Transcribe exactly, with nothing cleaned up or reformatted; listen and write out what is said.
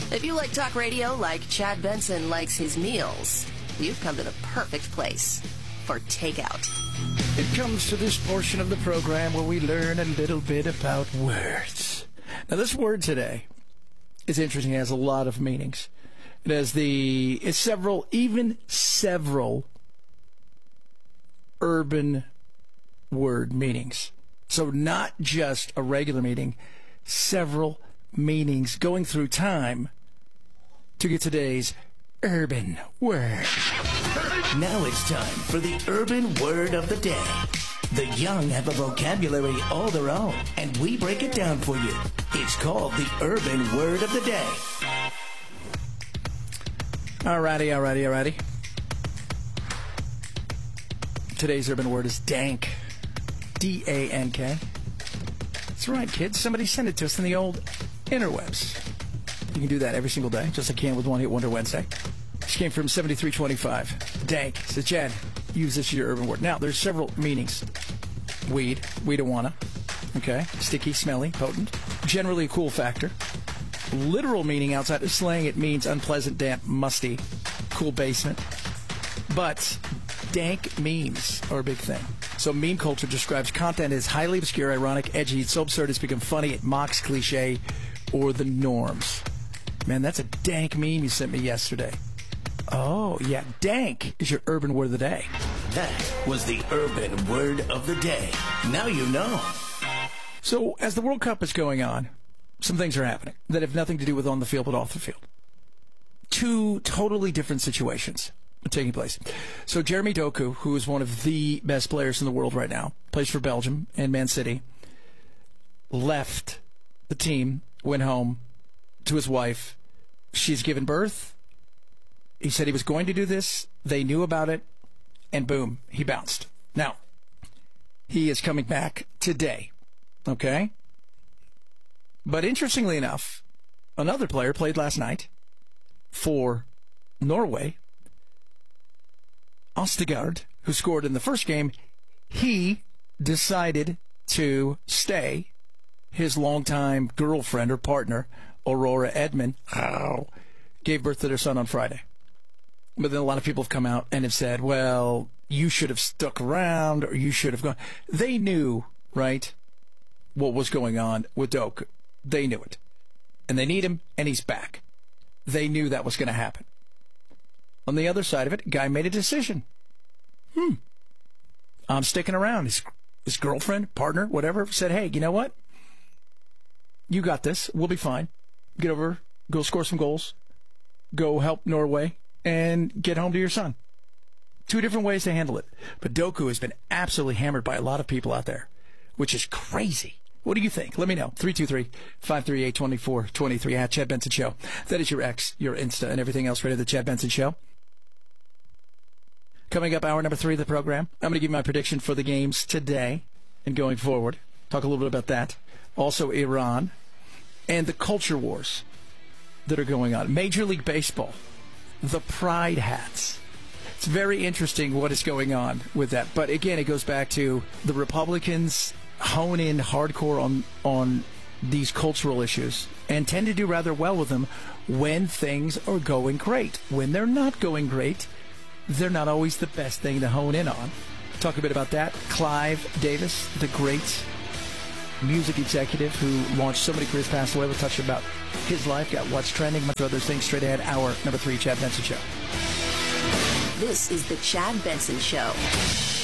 If you like talk radio like Chad Benson likes his meals, you've come to the perfect place for Takeout. It comes to this portion of the program where we learn a little bit about words. Now, this word today is interesting. It has a lot of meanings. It has the it's several, even several urban word meanings. So not just a regular meaning, several meanings going through time to get today's urban word. Now it's time for the urban word of the day. The young have a vocabulary all their own, and we break it down for you. It's called the urban word of the day. Alrighty, alrighty, alrighty. Today's urban word is dank. D A N K. That's right, kids. Somebody sent it to us in the old interwebs. You can do that every single day, just like you can with One Hit Wonder Wednesday. This came from seventy-three twenty-five. Dank. So, Chad, use this as your urban word. Now, there's several meanings. Weed. Weedawanna. Okay. Sticky, smelly, potent. Generally a cool factor. Literal meaning outside of slang, it means unpleasant, damp, musty, cool basement. But dank memes are a big thing. So meme culture describes content as highly obscure, ironic, edgy, so absurd it's become funny, it mocks cliche or the norms. Man, that's a dank meme you sent me yesterday. Oh, yeah, dank is your urban word of the day. That was the urban word of the day. Now you know. So as the World Cup is going on, some things are happening that have nothing to do with on the field but off the field. Two totally different situations are taking place. So Jeremy Doku, who is one of the best players in the world right now, plays for Belgium and Man City, left the team, went home to his wife. She's given birth. He said he was going to do this. They knew about it. And boom, he bounced. Now, he is coming back today. Okay? But interestingly enough, another player played last night for Norway, Ostegard, who scored in the first game. He decided to stay. His longtime girlfriend or partner, Aurora Edmond, oh, gave birth to their son on Friday. But then a lot of people have come out and have said, well, you should have stuck around or you should have gone. They knew, right, what was going on with Doku. They knew it. And they need him, and he's back. They knew that was going to happen. On the other side of it, guy made a decision. Hmm. I'm sticking around. His, his girlfriend, partner, whatever, said, hey, you know what? You got this. We'll be fine. Get over, go score some goals, go help Norway, and get home to your son. Two different ways to handle it. But Doku has been absolutely hammered by a lot of people out there, which is crazy. What do you think? Let me know. three two three, five three eight, two four two three at Chad Benson Show. That is your X, your Insta, and everything else right at the Chad Benson Show. Coming up, hour number three of the program, I'm going to give you my prediction for the games today and going forward. Talk a little bit about that. Also, Iran and the culture wars that are going on. Major League Baseball, the Pride hats. It's very interesting what is going on with that. But again, it goes back to the Republicans hone in hardcore on on these cultural issues and tend to do rather well with them when things are going great. When they're not going great, they're not always the best thing to hone in on. Talk a bit about that. Clive Davis, the great music executive who launched so many careers, passed away. We'll touch about his life, got what's trending, much other things straight ahead. Hour number three, Chad Benson Show. This is the Chad Benson Show.